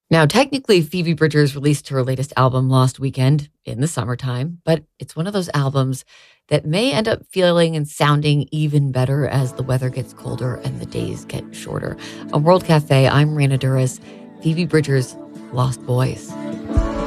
Now, technically, Phoebe Bridgers released her latest album last weekend in the summertime, but it's one of those albums that may end up feeling and sounding even better as the weather gets colder and the days get shorter. On World Cafe, I'm Raina Duras. Phoebe Bridgers, Lost Boys.